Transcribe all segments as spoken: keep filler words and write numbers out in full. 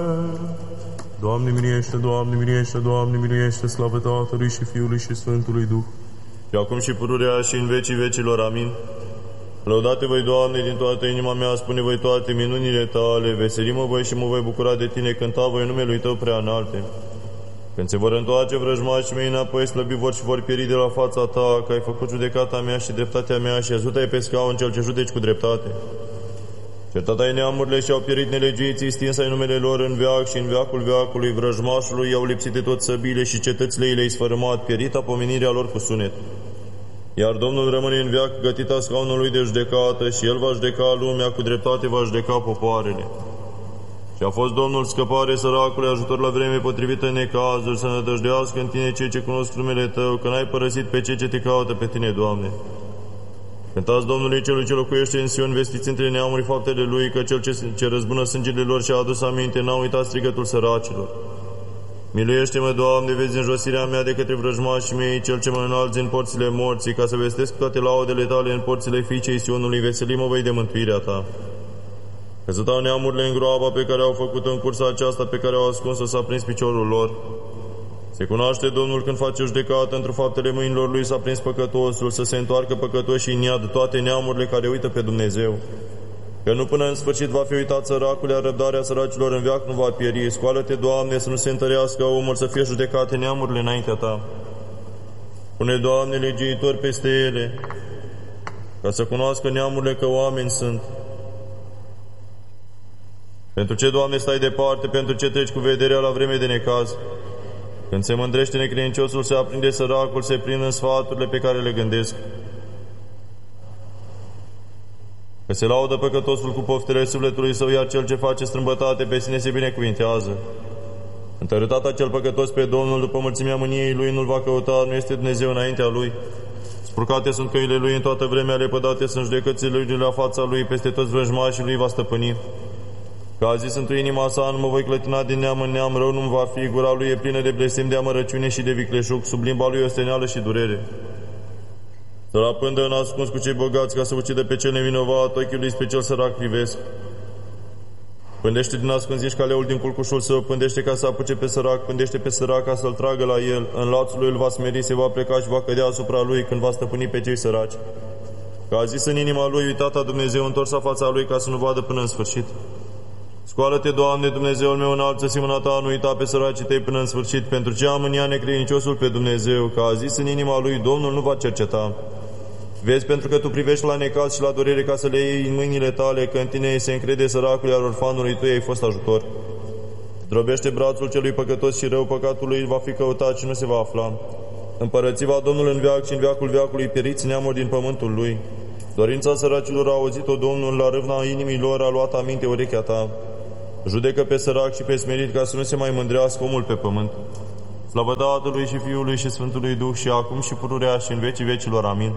Doamne miluiește, Doamne miluiește, Doamne miluiește, slavă Tatălui și Fiului și Sfântului Duh. Și acum și pururea și în vecii vecilor. Amin. Lăudate voi, Doamne, din toată inima mea, spune voi toate minunile Tale, veselimă voi și mă voi bucura de Tine, cânta voi numele Tău prea înalte. Când se vor întoarce vrăjmașii mei înapoi, slăbi vor și vor pieri de la fața Ta, că ai făcut judecata mea și dreptatea mea și ajută-i pe scaun cel ce judeci cu dreptate. Certat-ai neamurile și au pierit nelegiuiții, stins-ai numele lor în veac și în veacul veacului, vrăjmașului i-au lipsit de tot săbile și cetățile i le-ai sfărâmat, pierita pomenirea lor cu sunet. Iar Domnul rămâne în veac, gătita scaunului de judecată și El va judeca lumea, cu dreptate va judeca popoarele. Și a fost Domnul scăpare săracului, ajutor la vreme potrivită în necazuri, să nădăjdească în Tine cei ce cunosc numele Tău, că n-ai părăsit pe cei ce Te caută pe Tine, Doamne. Cântați Domnului celui ce locuiește în Sion, vestiți între neamuri faptele Lui, că Cel ce, ce răzbună sângele lor și-a adus aminte, n-a uitat strigătul săracilor. Miluiește-mă, Doamne, vezi înjosirea mea de către vrăjmașii mei, Cel ce mă înalți în porțile morții, ca să vestesc toate laudele Tale în porțile fiicei Sionului, veselimă voi de mântuirea Ta. Că să dau neamurile în groapa pe care au făcut-o în cursa aceasta, pe care au ascuns-o, s-a prins piciorul lor. Se cunoaște Domnul când face judecată, într-o faptele mâinilor Lui s-a prins păcătosul, să se întoarcă păcătoșii în iad toate neamurile care uită pe Dumnezeu. Că nu până în sfârșit va fi uitat săracul, iar răbdarea săracilor în veac nu va pieri. Scoală-te, Doamne, să nu se întărească omul, să fie judecate neamurile înaintea Ta. Pune, Doamne, legiuitori peste ele, ca să cunoască neamurile că oameni sunt. Pentru ce, Doamne, stai departe, pentru ce treci cu vederea la vreme de necaz? Când se mândrește necredinciosul, se aprinde săracul, se prind în sfaturile pe care le gândesc. Că se laudă păcătosul cu poftele sufletului său, iar cel ce face strâmbătate pe sine se binecuvintează. Întărâtat acel păcătos pe Domnul, după mulțimea mâniei lui, nu-l va căuta, nu este Dumnezeu înaintea lui. Spurcate sunt căile lui în toată vremea, lepădate sunt judecățile lui de la fața lui, peste toți vrăjmașii lui va stăpâni. Că a zis într-o inima sa, nu mă voi clătina din neam în neam, rău nu-mi va fi, gura lui e plină de blestem, de amărăciune și de vicleșug, sub limba lui osteneală și durere. Să rapândă în ascuns cu cei bogați, ca să ucidă pe cel nevinovat, ochii lui spre cel sărac privesc. Pândește din ascunziș ca leul din culcușul său, pândește ca să apuce pe sărac, pândește pe sărac ca să-l tragă la el, în lațul lui îl va smeri, se va pleca și va cădea asupra lui când va stăpâni pe cei săraci. Că a zis în inima lui, uitata Dumnezeu, întorsa fața lui ca să nu vadă până în sfârșit. Scoală-te, Doamne, Dumnezeul meu, înalță-ți mâna Ta, nu uita pe săracii Tăi până în sfârșit, pentru ce am în ea necredinciosul pe Dumnezeu, că a zis în inima lui, Domnul nu va cerceta. Vezi, pentru că Tu privești la necaz și la durere ca să le iei în mâinile Tale, că în Tine se încrede săracul, iar orfanului Tu ai fost ajutor. Drobește brațul celui păcătos și rău, păcatul lui va fi căutat și nu se va afla. Împărăți va Domnul în veac și în veacul veacului, pieriți neamuri din pământul lui. Dorința săracilor a auzit-o Domnul, la râvna inimii lor a luat aminte urechea Ta. Judecă pe sărac și pe smerit, ca să nu se mai mândrească omul pe pământ. Slavă Tatălui și Fiului și Sfântului Duh, și acum și pururea și în vecii vecilor. Amin.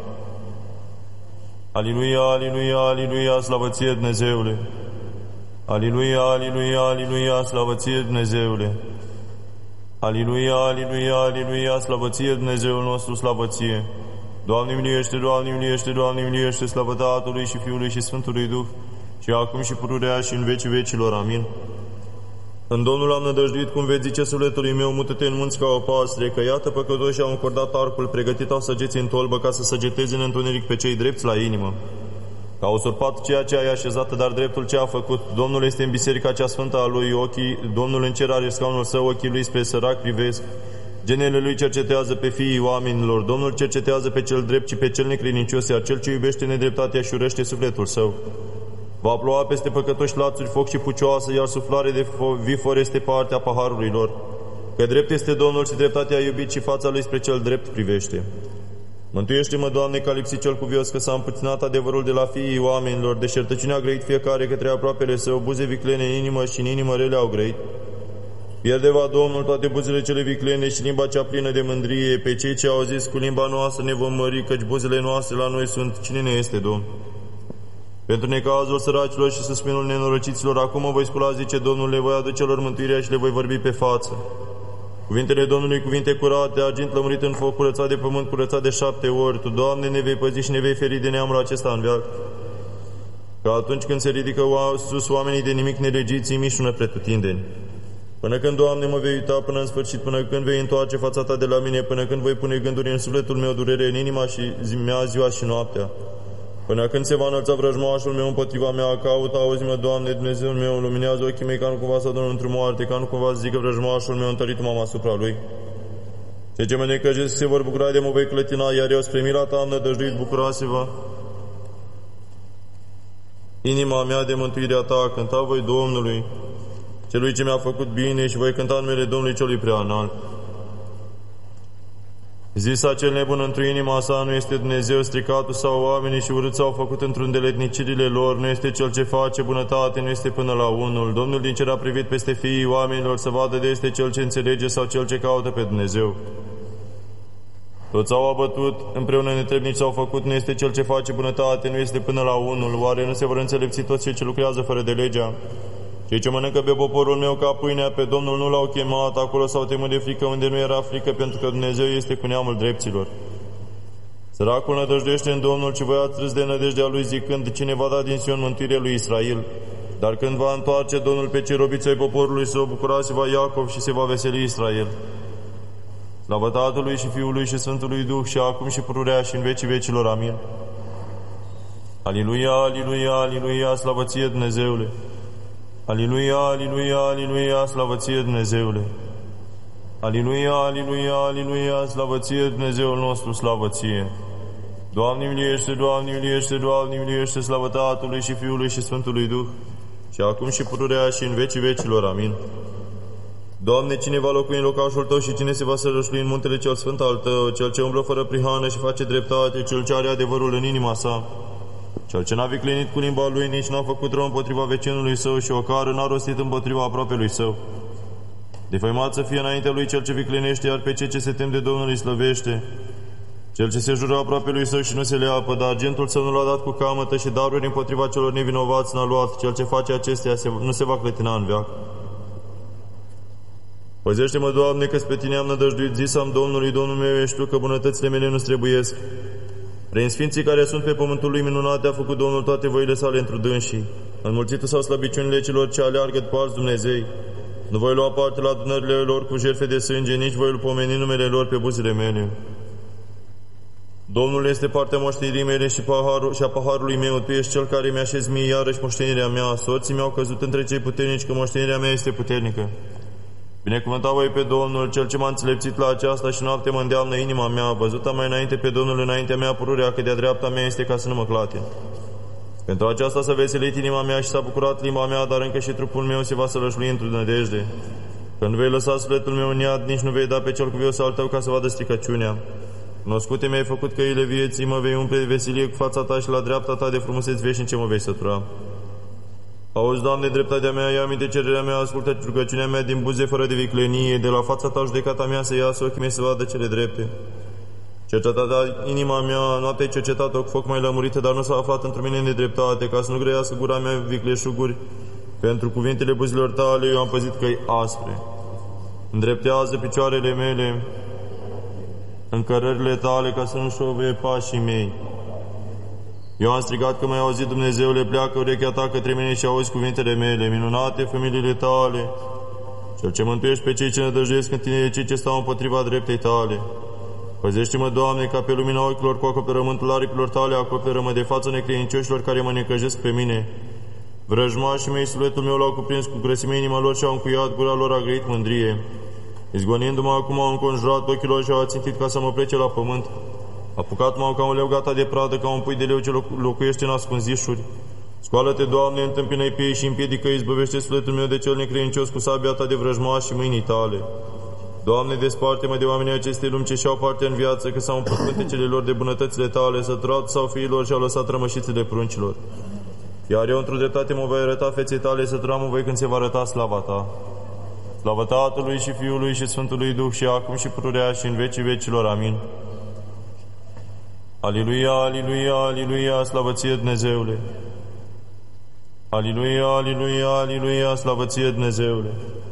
Aliluia, aliluia, aliluia, slavă Ție, Dumnezeule! Aliluia, aliluia, aliluia, slavă Ție, Dumnezeule! Aliluia, aliluia, aliluia, slavă Ție, Dumnezeul nostru, slavă Ție! Doamne miluiește, Doamne miluiește, Doamne miluiește, slavă Tatălui și Fiului și Sfântului Duh, și acum și pururea și în vecii vecilor. Amin. În Domnul am nădăjduit, cum vezi, zice sufletului meu, mută-te în munți ca o pasăre, că iată păcătoși au încordat arcul, pregătit au săgeți în tolbă, ca să săgeteze în întuneric pe cei drepți la inimă. Că au usurpat ceea ce ai așezat, dar dreptul ce a făcut. Domnul este în biserica cea sfântă a lui, ochii, Domnul în cer are scaunul său, ochii lui spre sărac privesc. Genele lui cercetează pe fiii oamenilor, Domnul cercetează pe cel drept și pe cel necredincios, iar cel ce iubește nedreptatea și urăște sufletul său. Va ploua peste păcătoși lațuri, foc și pucioasă, iar suflare de vifor este partea paharului lor. Că drept este Domnul și dreptatea a iubit și fața lui spre cel drept privește. Mântuiește-mă, Doamne, ca lipsit cel cuvios, că s-a împuținat adevărul de la fiii oamenilor, deșertăciunea a grăit fiecare către aproapele său, buze viclene în inimă și în inimă rele au grăit. Pierde va Domnul toate buzele cele viclene și limba cea plină de mândrie, pe cei ce au zis, cu limba noastră ne vom mări, căci buzele noastre la noi sunt, cine ne este Domn? Pentru necazul săracilor și suspinul nenorociților, acum mă voi scula, zice Domnul, le voi aduce lor mântuirea și le voi vorbi pe față. Cuvintele Domnului, cuvinte curate, argint lămurit în foc, curățat de pământ, curățat de șapte ori. Tu, Doamne, ne vei păzi și ne vei feri de neamul acesta în veac. Că atunci când se ridică sus oamenii de nimic nelegiți, îi mișună pretutindeni. Până când, Doamne, mă vei uita până în sfârșit, până când vei întoarce fața Ta de la mine, până când voi pune gânduri în sufletul meu, durere în inima și zimea ziua și noaptea. Până când se va înălța vrăjmașul meu împotriva mea, caută, auzi-mă, Doamne, Dumnezeul meu, luminează ochii mei ca nu cumva să adun într-o moarte, ca nu cumva să zică vrăjmașul meu, întărit-mă asupra lui. Cei ce mă necăjesc se vor bucura de mă voi clătina, iar eu spre mila Ta am nădăjduit, bucurase-vă inima mea de mântuirea Ta, cânta voi Domnului, Celui ce mi-a făcut bine, și voi cânta numele Domnului Celui prea înalt. Zisa cel nebun într-o inima sa, nu este Dumnezeu, stricatul sau oamenii și urât s-au făcut într-un deletnicirile lor, nu este Cel ce face bunătate, nu este până la unul. Domnul din cer a privit peste fiii oamenilor să vadă de este Cel ce înțelege sau Cel ce caută pe Dumnezeu. Toți au abătut, împreună netrebnici s-au făcut, nu este Cel ce face bunătate, nu este până la unul. Oare nu se vor înțelepți toți cei ce lucrează fără de legea? Cei ce mănâncă pe poporul meu ca pâinea, pe Domnul nu l-au chemat, acolo s-au temut de frică unde nu era frică, pentru că Dumnezeu este cu neamul drepților. Săracul nădăjduiește în Domnul, ci voi ați râs de nădejdea lui, zicând, cine va da din Sion mântuirea lui Israel? Dar când va întoarce Domnul pe cei robiți ai poporului său, bucura se va Iacov și se va veseli Israel. Slavă Tatălui și Fiului și Sfântului Duh, și acum și pururea și în vecii vecilor. Amin. Aliluia, aliluia, aliluia, slavă ție, Dumnezeule! Aliluia, aliluia, aliluia, slavă ție, Dumnezeule! Aliluia, aliluia, aliluia, slavă ție, Dumnezeul nostru, slavă ție! Doamne miliește, Doamne miliește, Doamne miliește, slavă Tatălui și Fiului și Sfântului Duh, și acum și pururea și în vecii vecilor. Amin. Doamne, cine va locui în locașul Tău și cine se va sărășlui în muntele cel sfânt al Tău, Cel ce umblă fără prihană și face dreptate, Cel ce are adevărul în inima sa, Cel ce n-a viclenit cu limba lui, nici n-a făcut rău împotriva vecinului său și o cară n-a rostit împotriva aproapelui său. Defăimat să fie înaintea lui cel ce viclenește, iar pe cei ce se tem de Domnul îi slăvește. Cel ce se jură aproapelui său și nu se leapă, dar argentul său nu l-a dat cu camătă și daruri împotriva celor nevinovați n-a luat. Cel ce face acestea se, nu se va clătina în veac. Păzește-mă, Doamne, că pe Tine am nădăjduit, zis-am Domnului, Domnul meu ești Tu, că bunătățile mele nu străbuiesc. Prin sfinții care sunt pe pământul lui minunate a făcut Domnul toate voile sale într-o dânsii. Înmulțite sau slăbiciunile celor ce aleargă după alți Dumnezei. Nu voi lua parte la adunările lor cu jertfe de sânge, nici voi pomeni numele lor pe buzele mele. Domnul este partea moștenirii mele și, paharul, și a paharului meu. Tu ești Cel care mi-așezi mie iarăși moștenirea mea. Sorții mi-au căzut între cei puternici, că moștenirea mea este puternică. Binecuvânta voi pe Domnul, Cel ce m-a înțelepțit la aceasta și noapte mă îndeamnă inima mea. Văzuta mai înainte pe Domnul înaintea mea pururea, că de-a dreapta mea este ca să nu mă clate. Pentru aceasta s-a veselit inima mea și s-a bucurat limba mea, dar încă și trupul meu se va sălășlui într-o nădejde. Când vei lăsa sufletul meu în iad, nici nu vei da pe cel cuvios al Tău ca să vadă stricăciunea. Cunoscute mi-ai făcut căile vieții, mă vei umple de veselie cu fața Ta și la dreapta Ta de frumuseți veșnice mă vei sătura. Auzi, Doamne, dreptatea mea, ia aminte cererea mea, ascultă rugăciunea mea din buze fără de viclenie, de la fața Ta judecata mea să iasă ochii mei să vadă cele drepte. Cercetata inima mea, noaptea-i cercetată cu foc mai lămurită, dar nu s-a aflat într-o mine nedreptate, ca să nu grăiască gura mea vicleșuguri. Pentru cuvintele buzilor Tale eu am păzit căi aspre. Îndreptează picioarele mele în cărările Tale, ca să nu șovăie pașii mei. Eu am strigat că m-ai auzit, Dumnezeule, pleacă urechea Ta către mine și auzi cuvintele mele. Minunate familiile Tale, Cel ce mântuiești pe cei ce nădăjduiesc în Tine, cei ce stau împotriva dreptei Tale. Păzește-mă, Doamne, ca pe lumina ochilor cu acoperământul aripilor Tale, acoperă-mă de față necredincioșilor care mă necăjesc pe mine. Vrăjmașii mei, sufletul meu l-au cuprins cu grăsimea inima lor și au încuiat, gura lor a grăit mândrie. Izgonindu-mă acum au înconjurat ochilor și au ațintit ca să mă plece la pământ. Apucat m-au ca un leu gata de pradă, ca un pui de leu ce locuiește în ascunzișuri. Scoală-te, Doamne, întâmpină-i pe ei și împiedică, izbăvește sufletul meu de cel necredincios cu sabia Ta de vrăjmași și mâinii Tale. Doamne, desparte-mă de oamenii acestei lumi ce și-au parte în viață, că s-au împărțit pântecele lor de bunătățile Tale, săturat sau fiilor și-au lăsat rămășițele pruncilor. Iar eu într-o dreptate mă voi arăta feței Tale, sătura mă voi când se va arăta slava Ta. Slavă Tatălui și Fiului și Sfântului Duh, și acum și pururea și în vecii vecilor. Amin. Aliluia, aliluia, aliluia, slavă ție, Dumnezeule! Aliluia, aliluia, aliluia, slavă ție, Dumnezeule!